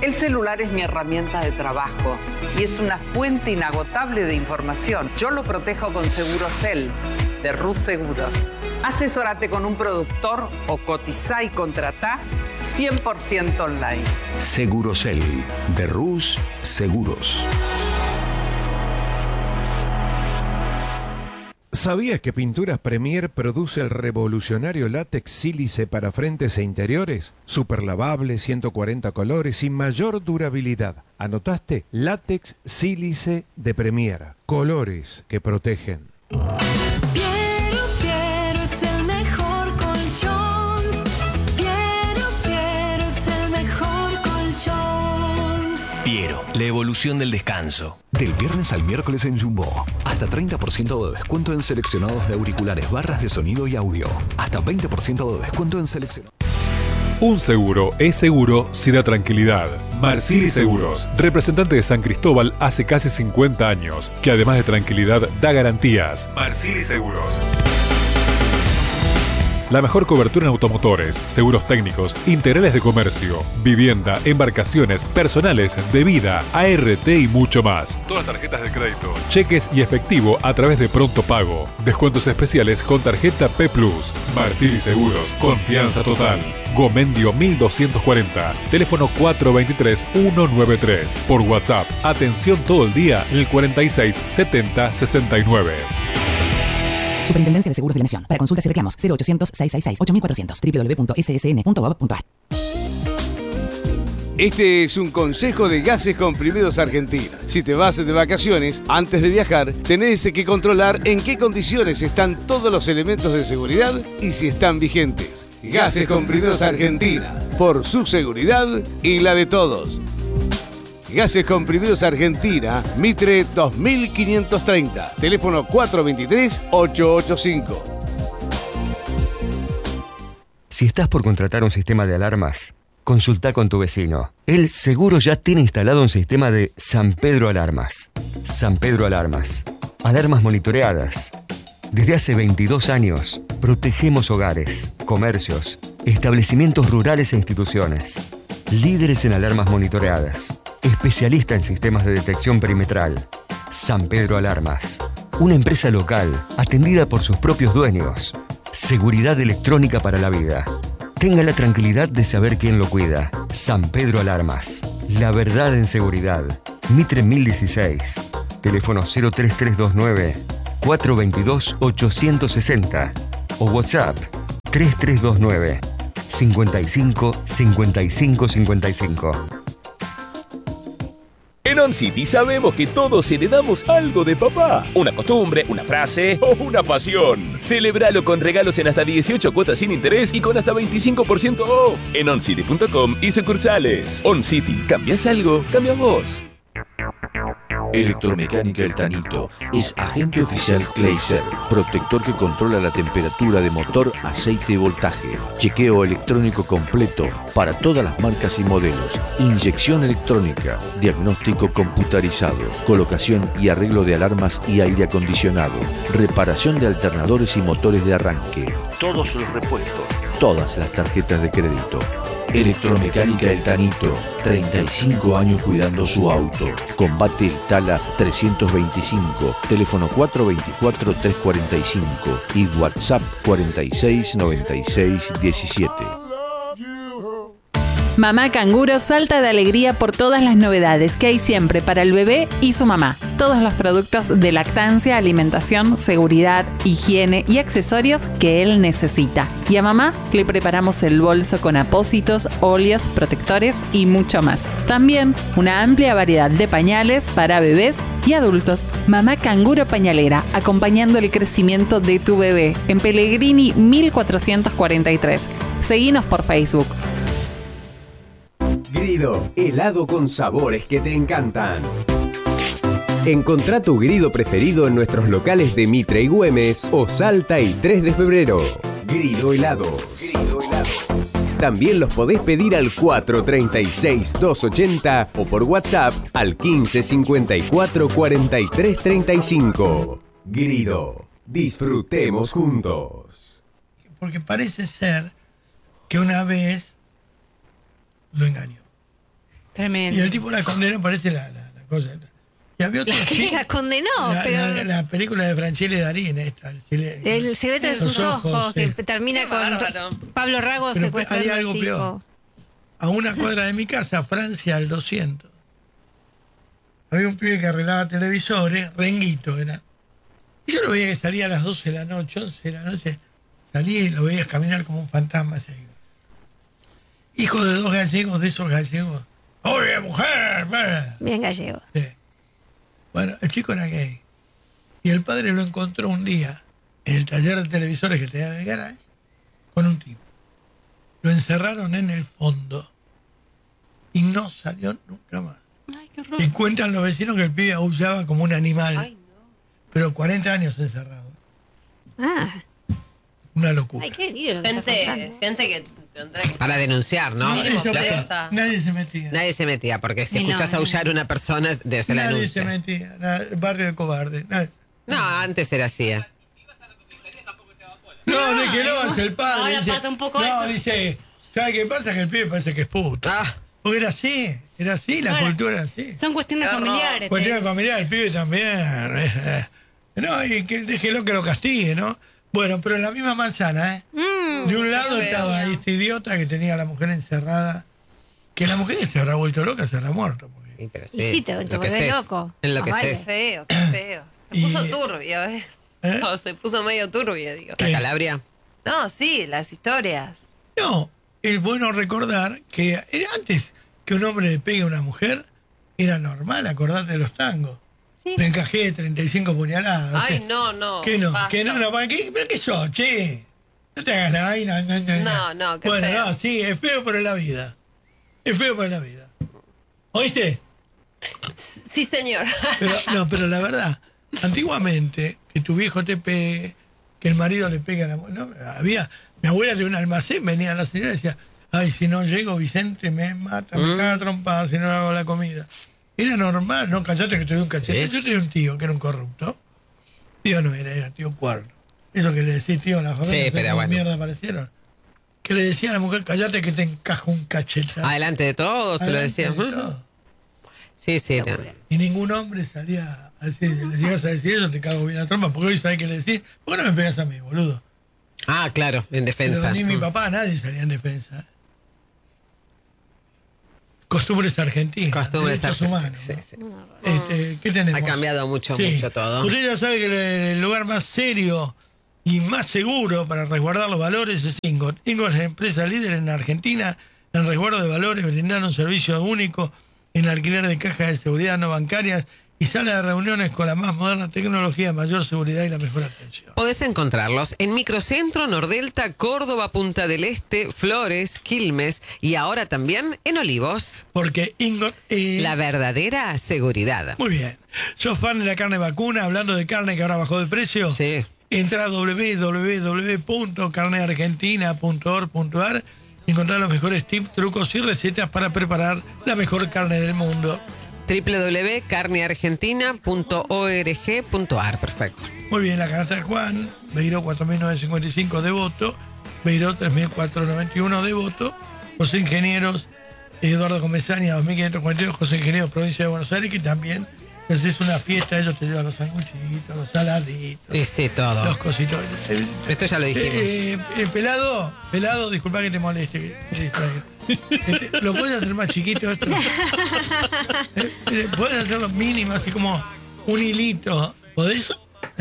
El celular es mi herramienta de trabajo y es una fuente inagotable de información. Yo lo protejo con Segurosel de Rus Seguros. Asesórate con un productor o cotizá y contratá 100% online. Segurosel de Rus Seguros. ¿Sabías que Pinturas Premier produce el revolucionario látex sílice para frentes e interiores? Super lavable, 140 colores y mayor durabilidad. ¿Anotaste? Látex sílice de Premier. Colores que protegen. Piero es el mejor colchón. Piero es el mejor colchón. Piero, la evolución del descanso. Del viernes al miércoles en Jumbo. Hasta 30% de descuento en seleccionados de auriculares, barras de sonido y audio. Hasta 20% de descuento en seleccionados. Un seguro es seguro si da tranquilidad. Marsili Seguros, representante de San Cristóbal hace casi 50 años, que además de tranquilidad da garantías. Marsili Seguros. La mejor cobertura en automotores, seguros técnicos, integrales de comercio, vivienda, embarcaciones, personales, de vida, ART y mucho más. Todas las tarjetas de crédito, cheques y efectivo a través de Pronto Pago. Descuentos especiales con tarjeta P+. Marsili Seguros, confianza total. Gomendio 1240, teléfono 423-193. Por WhatsApp, atención todo el día en el 46 70 69. Superintendencia de Seguros de la Nación. Para consultas y reclamos, 0800-666-8400, www.ssn.gov.ar. Este es un consejo de Gases Comprimidos Argentina. Si te vas de vacaciones, antes de viajar, tenés que controlar en qué condiciones están todos los elementos de seguridad y si están vigentes. Gases Comprimidos Argentina, por su seguridad y la de todos. Gases Comprimidos Argentina, Mitre 2530, teléfono 423-885. Si estás por contratar un sistema de alarmas, consulta con tu vecino. Él seguro ya tiene instalado un sistema de San Pedro Alarmas. San Pedro Alarmas. Alarmas monitoreadas. Desde hace 22 años, protegemos hogares, comercios, establecimientos rurales e instituciones. Líderes en alarmas monitoreadas. Especialista en sistemas de detección perimetral. San Pedro Alarmas. Una empresa local, atendida por sus propios dueños. Seguridad electrónica para la vida. Tenga la tranquilidad de saber quién lo cuida. San Pedro Alarmas. La verdad en seguridad. Mitre 1016. Teléfono 03329 422 860 o WhatsApp 3329 55 55 55. En OnCity sabemos que todos heredamos algo de papá. Una costumbre, una frase o una pasión. Celebralo con regalos en hasta 18 cuotas sin interés y con hasta 25% off. En oncity.com y sucursales. OnCity. ¿Cambias algo? Cambia vos. Electromecánica El Tanito es agente oficial Clayser, protector que controla la temperatura de motor, aceite y voltaje, chequeo electrónico completo para todas las marcas y modelos, inyección electrónica, diagnóstico computarizado, colocación y arreglo de alarmas y aire acondicionado, reparación de alternadores y motores de arranque, todos los repuestos, todas las tarjetas de crédito. Electromecánica El Tanito, 35 años cuidando su auto. Combate el Tala 325, teléfono 424-345 y WhatsApp 469617. Mamá Canguro salta de alegría por todas las novedades que hay siempre para el bebé y su mamá. Todos los productos de lactancia, alimentación, seguridad, higiene y accesorios que él necesita. Y a mamá le preparamos el bolso con apósitos, óleos, protectores y mucho más. También una amplia variedad de pañales para bebés y adultos. Mamá Canguro Pañalera, acompañando el crecimiento de tu bebé. En Pellegrini 1443. Seguinos por Facebook. Grido, helado con sabores que te encantan. Encontrá tu Grido preferido en nuestros locales de Mitre y Güemes o Salta y 3 de febrero. Grido helados. También los podés pedir al 436-280 o por WhatsApp al 1554-4335. Grido, disfrutemos juntos. Porque parece ser que una vez lo engañó. Tremendo. Y el tipo la condenó, parece la cosa. Y había otro La condenó, pero... la película de Franchelle Darín, esta. El secreto de sus ojos, sí. que termina con Pablo Rago Pero secuestrando hay al algo tipo. peor. A una cuadra de mi casa, Francia al 200. Había un pibe que arreglaba televisores, renguito era. Y yo lo veía que salía a las 12 de la noche, 11 de la noche. Salía y lo veía caminar como un fantasma. Así. Hijo de 2 gallegos, de esos gallegos. ¡Oye, mujer! Bien gallego. Sí. Bueno, el chico era gay. Y el padre lo encontró un día en el taller de televisores que tenía en el garage con un tipo. Lo encerraron en el fondo y no salió nunca más. Ay, qué horror. Y cuentan los vecinos que el pibe aullaba como un animal. Ay, no. Pero 40 años encerrado. Ah. Una locura. Ay, qué lío. Gente que tendrá que... Para denunciar, ¿no? Nadie se metía. Nadie se metía, porque si Y no, escuchás aullar a una persona, de hacer la Nadie denuncia. se metía. Barrio de cobarde. Nadie. No, antes era así. No, déjelo, es el padre. Ahora dice, pasa un poco no, eso. dice, ¿sabe qué pasa? Que el pibe parece que es puto. Porque era así, la Bueno, cultura era así. Son cuestiones familiares. Cuestiones familiares, el pibe también. No, y que déjelo que lo castigue, ¿no? Bueno, pero en la misma manzana, ¿eh? De un lado estaba este idiota que tenía a la mujer encerrada, que la mujer se habrá vuelto loca, se habrá muerto. Sí, pero Y sí, te volvés loco. Enloqueces. Qué feo, qué feo. Se puso turbio, ¿ves? No, se puso medio turbio, digo. ¿La Calabria? No, sí, las historias. No, es bueno recordar que antes que un hombre le pegue a una mujer, era normal, acordate de los tangos. Le encajé 35 puñaladas. Ay, no. ¿Qué no? Basta. ¿Qué no? ¿Para qué? ¿Pero qué sos, che? No te hagas la vaina. No, qué bueno, feo. no, sí, es feo pero es la vida. Es feo pero es la vida. ¿Oíste? Sí, señor. Pero la verdad, antiguamente, que tu viejo te pegue, que el marido le pegue a la mujer, ¿no? Mi abuela de un almacén, venía la señora y decía, ay, si no llego, Vicente me mata, me caga trompada si no le hago la comida. Era normal, no, callate que te doy un cachete. ¿Sí? Yo tenía un tío que era un corrupto. Tío no era tío cuerno. Eso que le decía tío en la familia, Sí, no sé pero cómo bueno. mierda aparecieron. Que le decía a la mujer, callate que te encajo un cachete. Adelante de todos, te lo Adelante decía. de todo. Sí, sí. No. Y ningún hombre salía a decir, le llegas a decir eso, te cago bien la trompa, porque hoy sabés que le decís, ¿por qué no me pegas a mí, boludo? Ah, claro, en defensa. Pero ni mi papá, nadie salía en defensa. Costumbres argentinas. Costumbres derechos humanos. Sí, ¿no? sí. ¿Qué tenemos? Ha cambiado mucho todo. Usted ya sabe que el lugar más serio y más seguro para resguardar los valores es Ingot. Ingot es la empresa líder en Argentina en resguardo de valores, brindando un servicio único en alquiler de cajas de seguridad no bancarias y sala de reuniones con la más moderna tecnología, mayor seguridad y la mejor atención. Podés encontrarlos en Microcentro, Nordelta, Córdoba, Punta del Este, Flores, Quilmes y ahora también en Olivos. Porque Ingot es... la verdadera seguridad. Muy bien. ¿Sos fan de la carne vacuna? Hablando de carne que ahora bajó de precio. Sí. Entra a www.carneargentina.org.ar y encontrar los mejores tips, trucos y recetas para preparar la mejor carne del mundo. www.carneargentina.org.ar. Perfecto. Muy bien, la canasta de Juan, Beiró 4.955 de voto, Beiró 3.491 de voto, José Ingenieros, Eduardo Comesaña 2.542, José Ingenieros, provincia de Buenos Aires, que también, si haces una fiesta, ellos te llevan los sanguchitos, los saladitos. Y sí, todo. Los cositos. Esto ya lo dijimos. Pelado, disculpa que te moleste, que te distraiga. ¿Lo puedes hacer más chiquito esto? ¿Puedes hacerlo mínimo, así como un hilito? ¿Podés?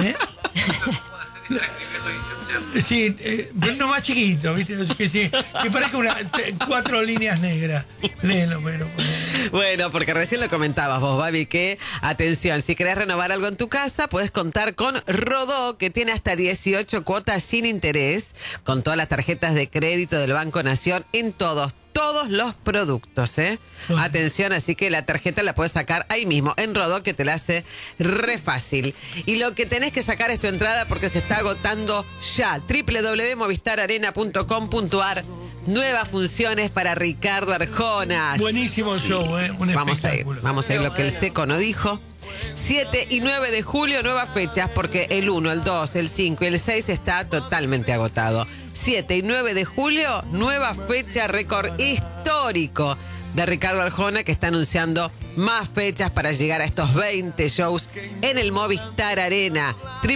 Sí, pero no más chiquito, ¿viste? Que parezca 4 líneas negras. Léelo, pero... Bueno, porque recién lo comentabas vos, Babi, que, atención, si querés renovar algo en tu casa, puedes contar con Rodó, que tiene hasta 18 cuotas sin interés, con todas las tarjetas de crédito del Banco Nación en todos los productos, ¿eh? Atención, así que la tarjeta la puedes sacar ahí mismo, en Rodó, que te la hace re fácil. Y lo que tenés que sacar es tu entrada porque se está agotando ya. www.movistararena.com.ar. Nuevas funciones para Ricardo Arjona. Buenísimo show, un Vamos a ir lo que el Seco no dijo. 7 y 9 de julio, nuevas fechas, porque el 1, el 2, el 5 y el 6 está totalmente agotado. 7 y 9 de julio, nueva fecha, récord histórico. de Ricardo Arjona, que está anunciando más fechas para llegar a estos 20 shows en el Movistar Arena.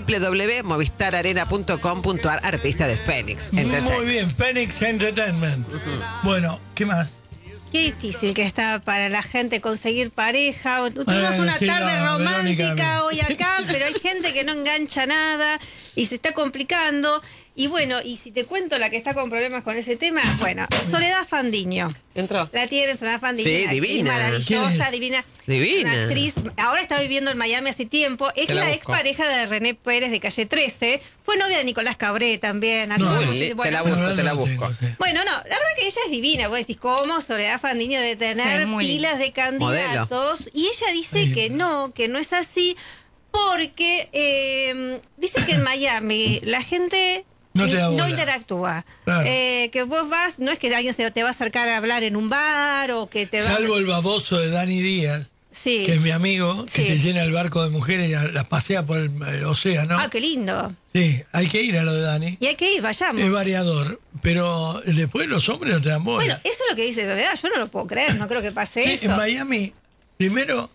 www.movistararena.com.ar, artista de Fénix Entertainment. Muy bien, Fénix Entertainment. Bueno, ¿qué más? Qué difícil que está para la gente conseguir pareja. Tuvimos una tarde romántica Verónica. hoy acá, pero hay gente que no engancha nada y se está complicando. Y bueno, y si te cuento la que está con problemas con ese tema, bueno, Soledad Fandiño. ¿Entró? La tiene Soledad Fandiño. Sí, una actriz divina. maravillosa, ¿Quién es? divina. Divina. Una actriz. Ahora está viviendo en Miami hace tiempo. Es Te la la busco. ex pareja de René Pérez de Calle 13. Fue novia de Nicolás Cabré también. Te Bueno, la busco. bueno, no, la verdad que ella es divina. Vos decís, ¿cómo Soledad Fandiño debe tener Sí, muy pilas de candidatos? Y ella dice que no es así, porque dice que en Miami la gente No te da bola. interactúa. Claro. Que vos vas, no es que alguien se te va a acercar a hablar en un bar o que te va Salvo el baboso de Dani Díaz, Sí. que es mi amigo, que Sí. te llena el barco de mujeres y las pasea por el océano. Ah, qué lindo. Sí, hay que ir a lo de Dani. Y hay que ir, vayamos. Es variador, pero después los hombres no te dan bola. Bueno, eso es lo que dice Soledad. Yo no lo puedo creer, no creo que pase Sí, eso. en Miami, primero,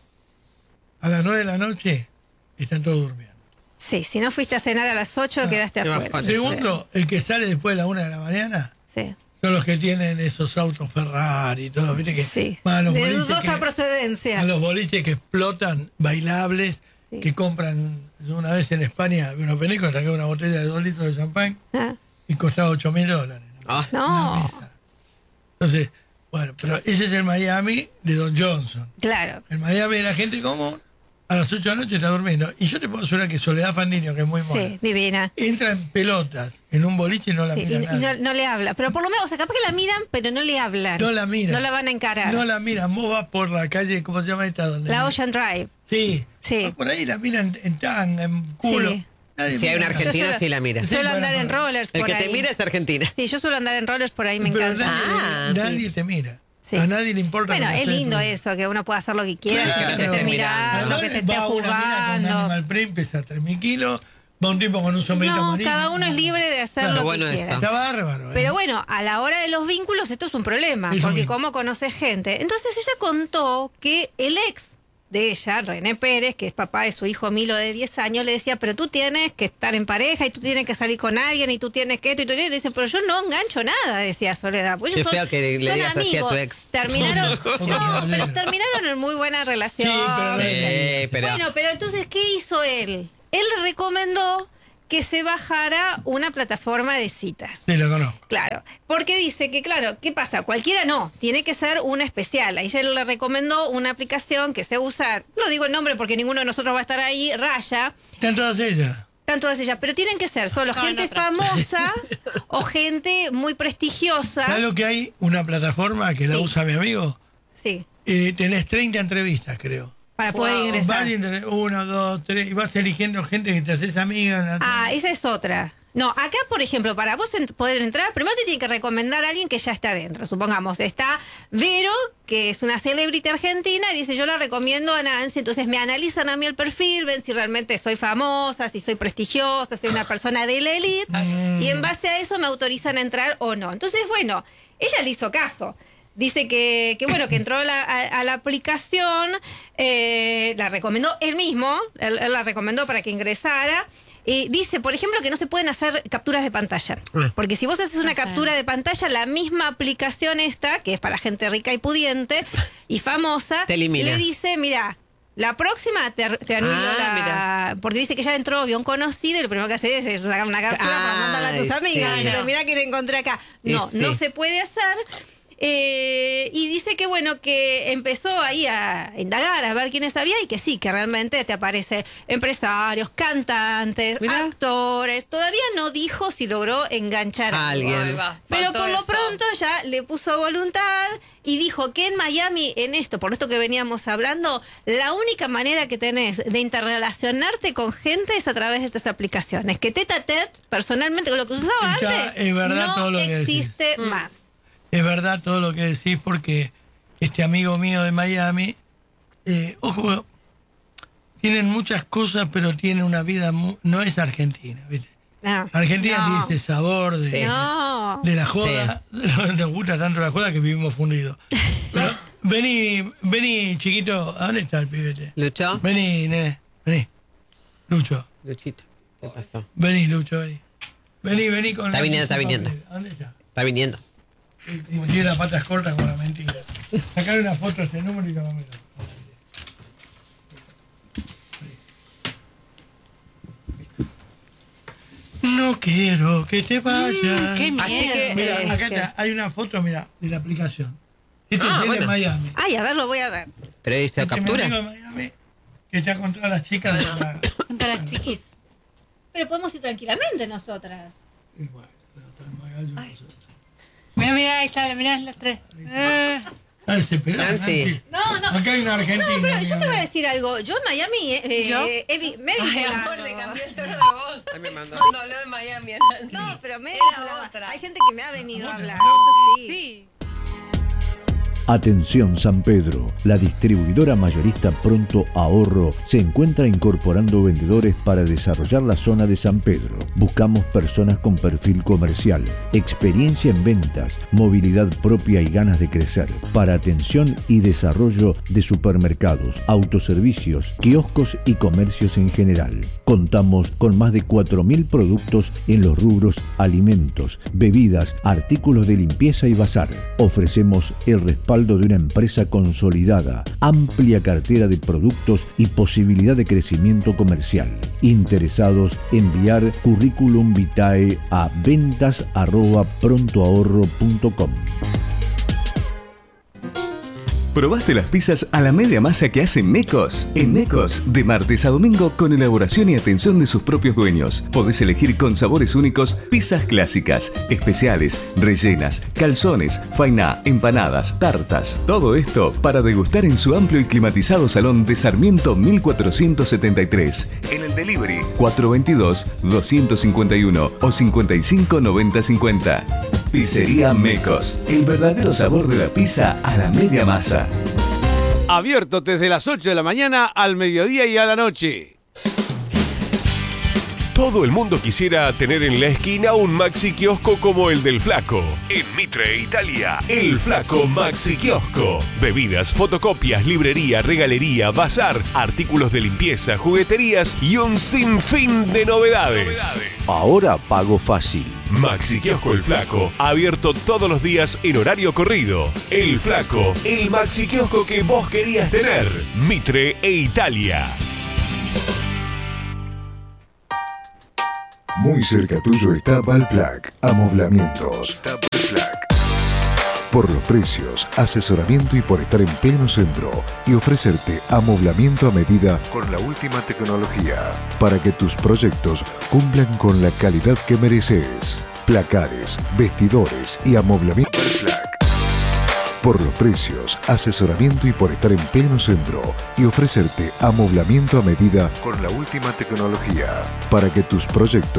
a las 9 de la noche, están todos durmiendo. Sí, si no fuiste a cenar a las 8, quedaste afuera. Segundo, el que sale después de la 1 de la mañana Sí. son los que tienen esos autos Ferrari y todo. ¿Viste? Que Sí. van a los De boliches dudosa que- procedencia. a los boliches que explotan, bailables, que compran. Yo una vez en España, vi unos penecos, saqué una botella de 2 litros de champán Ah. y costaba $8.000. No. Entonces, bueno, pero ese es el Miami de Don Johnson. Claro. El Miami de la gente común, a las 8 de la noche está durmiendo. Y yo te puedo asegurar que Soledad Fandiño, que es muy mona, Sí, divina. entra en pelotas en un boliche y no la Sí, mira y nadie. no le habla. Pero por lo menos, o sea, capaz que la miran, pero no le hablan. No la miran. No la van a encarar. No la miran. Vos vas por la calle, ¿cómo se llama esta? Donde La Ocean Drive. Sí. Sí. Vas por ahí la miran en tanga, en culo. Sí. Nadie Si hay un mira. argentino, Yo suelo- sí la mira. Suelo andar en rollers El por que te ahí. mira es Argentina. Sí, yo suelo andar en rollers por ahí, me Pero encanta. nadie te mira. Sí. A nadie le importa. Bueno, lo que es haces. lindo eso, que uno pueda hacer lo que quiera, Claro. que no te esté mirando, que te esté Va una mina con jugando. Animal Print, pesa 3.000 kilos. Va un tipo con un sombrero No, amarillo. cada uno es libre de hacer lo que quiera. Está bárbaro. Pero bueno, a la hora de los vínculos esto es un problema, Eso porque mismo. cómo conoces gente. Entonces ella contó que el ex de ella, René Pérez, que es papá de su hijo Milo de 10 años, le decía, pero tú tienes que estar en pareja y tú tienes que salir con alguien y tú tienes que esto y tú tienes... Y dice, pero yo no engancho nada, decía Soledad. Pues Qué ellos feo que le son digas así a tu amigos. ex. Terminaron, no, pero terminaron en muy buena relación. pero- Bueno, pero entonces, ¿qué hizo él? Él le recomendó que se bajara una plataforma de citas. Sí, lo conozco. Claro, porque dice que, claro, ¿qué pasa? Cualquiera no, tiene que ser una especial. A ella le recomendó una aplicación que se usa, no digo el nombre porque ninguno de nosotros va a estar ahí, Raya. Están todas ellas. Están todas ellas, pero tienen que ser solo gente famosa o gente muy prestigiosa. ¿Sabes lo que hay? Una plataforma que la Sí. usa mi amigo. Sí, Tenés 30 entrevistas, creo. para poder ingresar. Vas y 1, 2, 3, y vas eligiendo gente que te haces amiga. Ah, esa es otra. No, acá, por ejemplo, para vos poder entrar, primero te tiene que recomendar a alguien que ya está adentro. Supongamos, está Vero, que es una celebrity argentina, y dice, yo la recomiendo a Nancy. Entonces me analizan a mí el perfil, ven si realmente soy famosa, si soy prestigiosa, si soy una persona de la elite, y en base a eso me autorizan a entrar o no. Entonces, bueno, ella le hizo caso. Dice que bueno, que entró a la aplicación, la recomendó él mismo, él la recomendó para que ingresara. Dice, por ejemplo, que no se pueden hacer capturas de pantalla. Porque si vos haces una captura de pantalla, la misma aplicación esta, que es para gente rica y pudiente y famosa, Te elimina. le dice, mira, la próxima te anulo mira. porque dice que ya entró, vio un conocido y lo primero que hace es sacar una captura para mandarla a tus Ay, amigas. sí. Pero mira que lo encontré acá. No, Sí. no se puede hacer. Y dice que bueno, que empezó ahí a indagar, a ver quiénes había y que sí, que realmente te aparece empresarios, cantantes, actores. Todavía no dijo si logró enganchar a Alguien. alguien. Ahí va, Pero faltó por lo eso. pronto ya le puso voluntad y dijo que en Miami, en esto, por esto que veníamos hablando, la única manera que tenés de interrelacionarte con gente es a través de estas aplicaciones. Que tete a tete, personalmente, con lo que se usaba Ya, antes, es verdad no todo lo que existe más. Es verdad todo lo que decís porque este amigo mío de Miami, ojo, tienen muchas cosas, pero tiene una vida, no es Argentina, ¿viste? No, Argentina no. tiene ese sabor de, No. de la joda, nos gusta tanto la joda que vivimos fundidos. Vení, chiquito. ¿A dónde está el pibete? ¿Lucho? Vení, nene. Vení. Lucho. Luchito, ¿qué pasó? Vení, Lucho, vení. Vení con Está viniendo. ¿A dónde está? Está viniendo. Como tiene las patas cortas con la mentira. Sacar una foto de este número y llamármelo. No quiero que te vayas. Qué miedo. Así que, Mira, acá hay una foto, mira, de la aplicación. Este es el de Miami. Ay, a ver, lo voy a ver. ¿Pero hizo captura? Mi amigo de Miami, que está con todas las chicas de la... Con todas las chiquis. Pero podemos ir tranquilamente nosotras. Mira, ahí está, mirá las tres. Está desesperada, Nancy. No. Acá hay una argentina. No, pero yo te voy a decir algo. Yo en Miami me Ay, amor, le cambié el tono de voz. Ay, me mandó. Cuando habló de Miami. No, pero me Era otra. hay gente que me ha venido a hablar. Eso sí. Atención San Pedro, la distribuidora mayorista Pronto Ahorro se encuentra incorporando vendedores para desarrollar la zona de San Pedro. Buscamos personas con perfil comercial, experiencia en ventas, movilidad propia y ganas de crecer, para atención y desarrollo de supermercados, autoservicios, kioscos y comercios en general. Contamos con más de 4.000 productos en los rubros alimentos, bebidas, artículos de limpieza y bazar. Ofrecemos el respaldo de una empresa consolidada, amplia cartera de productos y posibilidad de crecimiento comercial. Interesados, enviar currículum vitae a ventas@prontoahorro.com. ¿Probaste las pizzas a la media masa que hace Mecos? En Mecos, de martes a domingo, con elaboración y atención de sus propios dueños. Podés elegir con sabores únicos pizzas clásicas, especiales, rellenas, calzones, fainá, empanadas, tartas. Todo esto para degustar en su amplio y climatizado salón de Sarmiento 1473. En el delivery 422-251 o 559050. Pizzería Mecos, el verdadero sabor de la pizza a la media masa. Abierto desde las 8 de la mañana al mediodía y a la noche. Todo el mundo quisiera tener en la esquina un Maxi Kiosco como el del Flaco. En Mitre, Italia, el Flaco Maxi Kiosco. Bebidas, fotocopias, librería, regalería, bazar, artículos de limpieza, jugueterías y un sinfín de novedades. Ahora pago fácil. Maxi Kiosco El Flaco, abierto todos los días en horario corrido. El Flaco, el Maxi Kiosco que vos querías tener. Mitre e Italia. Muy cerca tuyo está Valplac, amoblamientos. Por los precios, asesoramiento y por estar en pleno centro y ofrecerte amoblamiento a medida con la última tecnología para que tus proyectos cumplan con la calidad que mereces. Placares, vestidores y amoblamiento. Por los precios, asesoramiento y por estar en pleno centro y ofrecerte amoblamiento a medida con la última tecnología para que tus proyectos